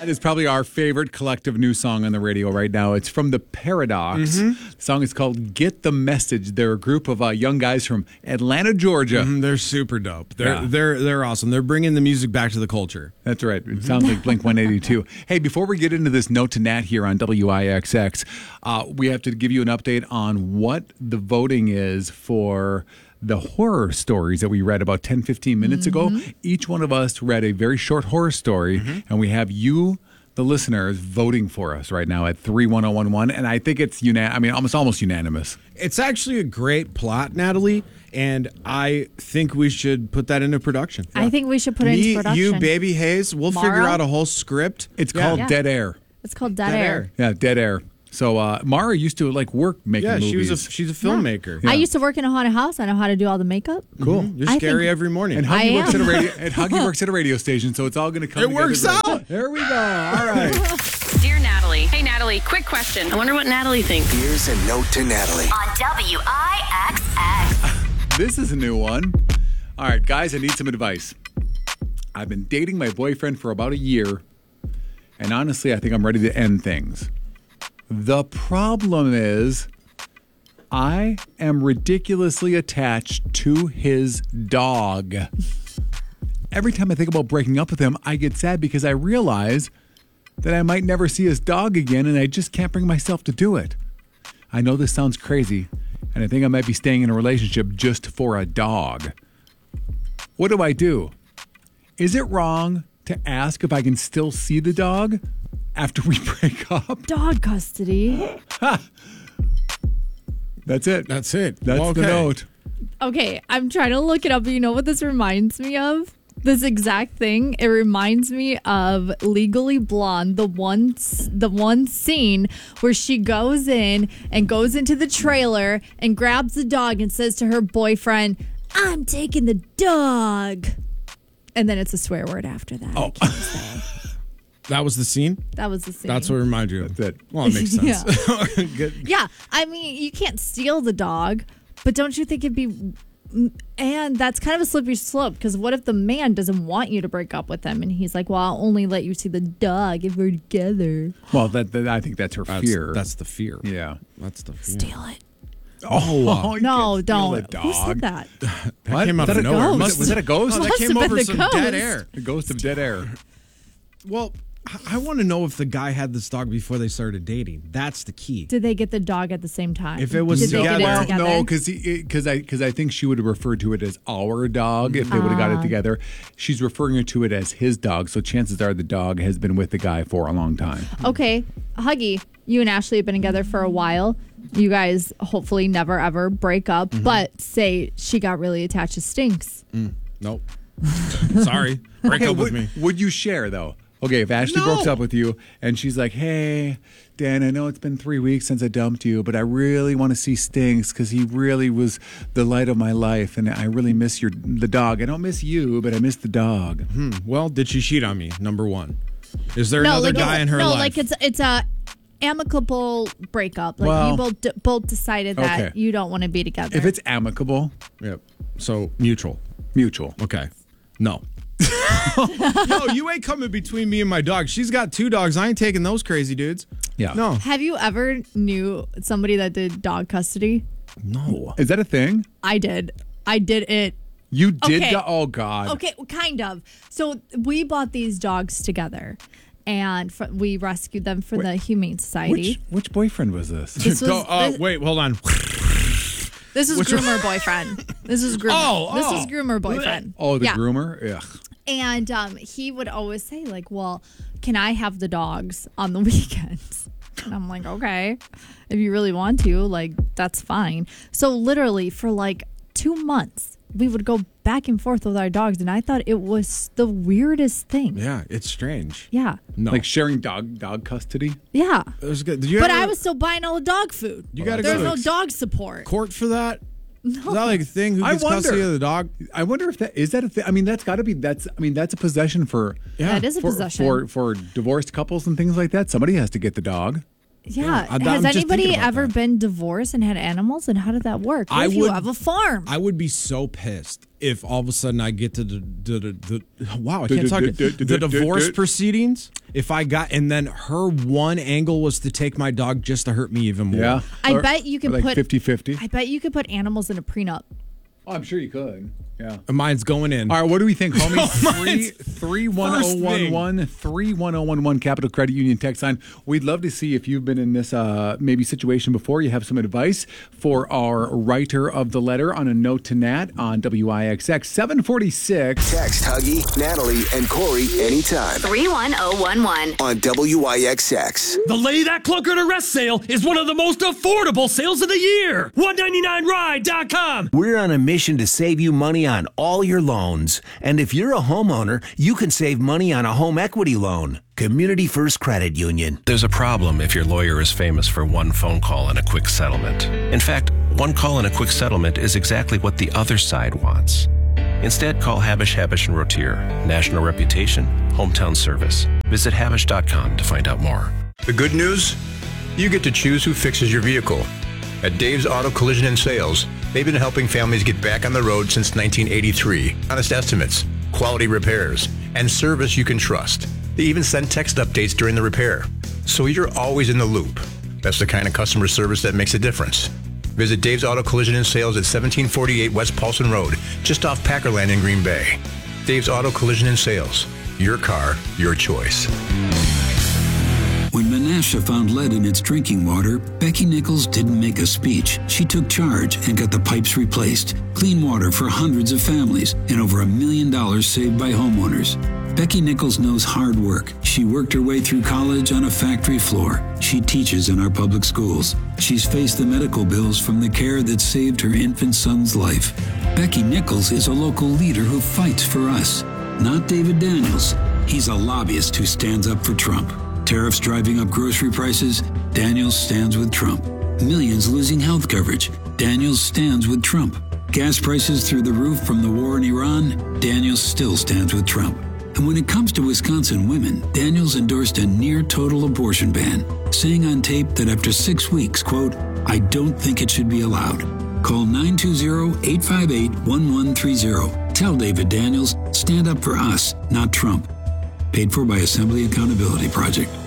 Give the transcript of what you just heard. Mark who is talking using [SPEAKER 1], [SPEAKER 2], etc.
[SPEAKER 1] That is probably our favorite collective new song on the radio right now. It's from The Paradox. The song is called Get the Message. They're a group of young guys from Atlanta, Georgia.
[SPEAKER 2] They're super dope. They're awesome. They're bringing the music back to the culture.
[SPEAKER 1] That's right. It sounds like Blink-182. Hey, before we get into this Note to Nat here on WIXX, we have to give you an update on what the voting is for the horror stories that we read about 10, 15 minutes ago. Each one of us read a very short horror story, and we have you, the listeners, voting for us right now at 31011. And I think it's almost unanimous.
[SPEAKER 2] It's actually a great plot, Natalie, and I think we should put that into production.
[SPEAKER 3] I think we should put it into production.
[SPEAKER 2] You, Baby Hayes, we'll figure out a whole script.
[SPEAKER 1] It's called Dead Air.
[SPEAKER 3] It's called Dead Air.
[SPEAKER 1] Yeah, Dead Air. So Mara used to work making movies.
[SPEAKER 2] She's a filmmaker.
[SPEAKER 3] Yeah. I used to work in a haunted house. I know how to do all the makeup.
[SPEAKER 1] Cool.
[SPEAKER 2] You're scary every morning.
[SPEAKER 1] And Huggy works at a radio station, so it's all going to come together.
[SPEAKER 2] It works out.
[SPEAKER 1] There we go. All right.
[SPEAKER 4] Dear Natalie. Hey, Natalie, quick question. I wonder what Natalie thinks.
[SPEAKER 5] Here's a note to Natalie.
[SPEAKER 6] On WIXX.
[SPEAKER 1] This is a new one. All right, guys, I need some advice. I've been dating my boyfriend for about a year, and honestly, I think I'm ready to end things. The problem is I am ridiculously attached to his dog. Every time I think about breaking up with him, I get sad because I realize that I might never see his dog again, and I just can't bring myself to do it. I know this sounds crazy, and I think I might be staying in a relationship just for a dog. What do I do? Is it wrong to ask if I can still see the dog after we break up?
[SPEAKER 3] Dog custody.
[SPEAKER 1] That's it.
[SPEAKER 2] That's it.
[SPEAKER 1] That's the note.
[SPEAKER 3] Okay, I'm trying to look it up. You know what this reminds me of? This exact thing. It reminds me of Legally Blonde, the one scene where she goes into the trailer and grabs the dog and says to her boyfriend, "I'm taking the dog." And then it's a swear word after that.
[SPEAKER 1] Oh.
[SPEAKER 3] I can't say.
[SPEAKER 2] That was the scene?
[SPEAKER 3] That was the scene.
[SPEAKER 2] That's what reminded you of.
[SPEAKER 1] That's it.
[SPEAKER 2] Well, it makes sense.
[SPEAKER 3] Yeah. Yeah, I mean, you can't steal the dog, but don't you think it'd be... And that's kind of a slippery slope, because what if the man doesn't want you to break up with him, and he's like, well, I'll only let you see the dog if we're together.
[SPEAKER 1] Well, I think that's her fear.
[SPEAKER 2] That's the fear.
[SPEAKER 1] Yeah.
[SPEAKER 2] That's the fear.
[SPEAKER 3] Steal it.
[SPEAKER 1] Oh,
[SPEAKER 3] No, don't. Who said that?
[SPEAKER 2] That came out of nowhere.
[SPEAKER 1] Was that a ghost?
[SPEAKER 2] That came
[SPEAKER 3] have been
[SPEAKER 2] over
[SPEAKER 3] the
[SPEAKER 2] some
[SPEAKER 3] ghost.
[SPEAKER 2] dead air.
[SPEAKER 1] The ghost of dead air.
[SPEAKER 2] Well, I want to know if the guy had this dog before they started dating. That's the key.
[SPEAKER 3] Did they get the dog at the same time?
[SPEAKER 2] If it was
[SPEAKER 3] Did they get
[SPEAKER 2] together.
[SPEAKER 3] it together?
[SPEAKER 1] No, because I think she would have referred to it as our dog if they would have got it together. She's referring to it as his dog, so chances are the dog has been with the guy for a long time.
[SPEAKER 3] Okay, Huggy, you and Ashley have been together for a while. You guys hopefully never ever break up, but say she got really attached to Stinks.
[SPEAKER 2] Nope. Sorry. Break up with me.
[SPEAKER 1] Would you share, though? Okay, if Ashley broke up with you and she's like, hey, Dan, I know it's been 3 weeks since I dumped you, but I really want to see Stinks because he really was the light of my life, and I really miss the dog. I don't miss you, but I miss the dog.
[SPEAKER 2] Well, did she cheat on me? Number one. Is there another guy in her life?
[SPEAKER 3] No, like it's a amicable breakup. Like you both decided that you don't want to be together.
[SPEAKER 1] If it's amicable.
[SPEAKER 2] Yep. So mutual. Okay. No. No, you ain't coming between me and my dog. She's got 2 dogs. I ain't taking those crazy dudes.
[SPEAKER 1] Yeah.
[SPEAKER 2] No.
[SPEAKER 3] Have you ever knew somebody that did dog custody?
[SPEAKER 2] No.
[SPEAKER 1] Is that a thing?
[SPEAKER 3] I did it.
[SPEAKER 1] You did?
[SPEAKER 3] Okay.
[SPEAKER 1] Oh, God.
[SPEAKER 3] Okay, kind of. So we bought these dogs together, and we rescued them for the Humane Society.
[SPEAKER 1] Which boyfriend was this?
[SPEAKER 2] Wait, hold on.
[SPEAKER 3] This is groomer boyfriend. This is groomer. This is groomer boyfriend.
[SPEAKER 1] Oh, the groomer? Ugh.
[SPEAKER 3] And he would always say, like, well, can I have the dogs on the weekends? And I'm like, okay, if you really want to, like, that's fine. So literally for like 2 months, we would go back and forth with our dogs, and I thought it was the weirdest thing.
[SPEAKER 2] Yeah, it's strange.
[SPEAKER 3] Yeah.
[SPEAKER 2] No.
[SPEAKER 1] Like sharing dog custody?
[SPEAKER 3] Yeah.
[SPEAKER 2] I
[SPEAKER 3] was still buying all the dog food.
[SPEAKER 2] You gotta
[SPEAKER 3] There's
[SPEAKER 2] go
[SPEAKER 3] no dog support.
[SPEAKER 2] court for that?
[SPEAKER 3] No.
[SPEAKER 2] Is that like a thing? Who gets custody of the dog?
[SPEAKER 1] I wonder if is that a thing? I mean, that's got to be. That's a possession for.
[SPEAKER 3] That is a possession
[SPEAKER 1] for divorced couples and things like that. Somebody has to get the dog.
[SPEAKER 3] Yeah.
[SPEAKER 2] I'm
[SPEAKER 3] Has
[SPEAKER 2] just
[SPEAKER 3] anybody
[SPEAKER 2] thinking about
[SPEAKER 3] ever
[SPEAKER 2] that.
[SPEAKER 3] been divorced and had animals? And how did that work? What if you have a farm?
[SPEAKER 2] I would be so pissed if all of a sudden I get to the wow, I can't talk. The divorce proceedings. If I got, and then her one angle was to take my dog just to hurt me even more.
[SPEAKER 1] Yeah.
[SPEAKER 3] I bet you could
[SPEAKER 1] like
[SPEAKER 3] put
[SPEAKER 1] 50-50.
[SPEAKER 3] I bet you could put animals in a prenup.
[SPEAKER 1] Oh, I'm sure you could. Yeah.
[SPEAKER 2] Mine's going in.
[SPEAKER 1] All right, what do we think, homies?
[SPEAKER 2] Mine's
[SPEAKER 1] 31011, 31011 Capital Credit Union text line. We'd love to see if you've been in this maybe situation before. You have some advice for our writer of the letter on a note to Nat on WIXX 746.
[SPEAKER 5] Text Huggy, Natalie, and Corey anytime
[SPEAKER 4] 31011.
[SPEAKER 5] on WIXX.
[SPEAKER 6] The Lay That Clunker to Rest sale is one of the most affordable sales of the year. $199ride.com.
[SPEAKER 7] We're on a mission to save you money on all your loans. And if you're a homeowner, you can save money on a home equity loan. Community First Credit Union.
[SPEAKER 8] There's a problem if your lawyer is famous for one phone call and a quick settlement. In fact, one call and a quick settlement is exactly what the other side wants. Instead, call Habish, Habish & Rotier. National reputation, hometown service. Visit Habish.com to find out more.
[SPEAKER 9] The good news? You get to choose who fixes your vehicle. At Dave's Auto Collision and Sales, they've been helping families get back on the road since 1983. Honest estimates, quality repairs, and service you can trust. They even send text updates during the repair, so you're always in the loop. That's the kind of customer service that makes a difference. Visit Dave's Auto Collision and Sales at 1748 West Paulson Road, just off Packerland in Green Bay. Dave's Auto Collision and Sales. Your car, your choice.
[SPEAKER 10] When Menasha found lead in its drinking water, Becky Nichols didn't make a speech. She took charge and got the pipes replaced. Clean water for hundreds of families and over $1 million saved by homeowners. Becky Nichols knows hard work. She worked her way through college on a factory floor. She teaches in our public schools. She's faced the medical bills from the care that saved her infant son's life. Becky Nichols is a local leader who fights for us, not David Daniels. He's a lobbyist who stands up for Trump. Tariffs driving up grocery prices, Daniels stands with Trump. Millions losing health coverage, Daniels stands with Trump. Gas prices through the roof from the war in Iran, Daniels still stands with Trump. And when it comes to Wisconsin women, Daniels endorsed a near-total abortion ban, saying on tape that after 6 weeks, quote, "I don't think it should be allowed." Call 920-858-1130. Tell David Daniels, stand up for us, not Trump. Paid for by Assembly Accountability Project.